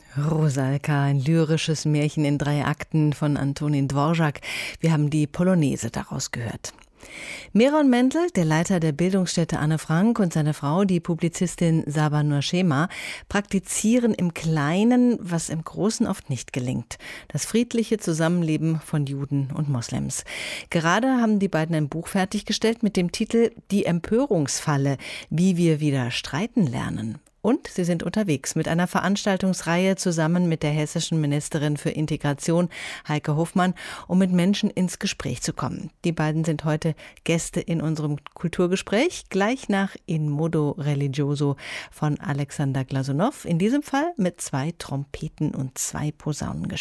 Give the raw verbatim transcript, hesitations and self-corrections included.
Rusalka, ein lyrisches Märchen in drei Akten von Antonin Dvorak. Wir haben die Polonaise daraus gehört. Meron Mendel, der Leiter der Bildungsstätte Anne Frank, und seine Frau, die Publizistin Saba Nurshema, praktizieren im Kleinen, was im Großen oft nicht gelingt: das friedliche Zusammenleben von Juden und Moslems. Gerade haben die beiden ein Buch fertiggestellt mit dem Titel »Die Empörungsfalle – Wie wir wieder streiten lernen«. Und sie sind unterwegs mit einer Veranstaltungsreihe zusammen mit der hessischen Ministerin für Integration, Heike Hofmann, um mit Menschen ins Gespräch zu kommen. Die beiden sind heute Gäste in unserem Kulturgespräch, gleich nach In Modo Religioso von Alexander Glasunow, in diesem Fall mit zwei Trompeten und zwei Posaunen gespielt.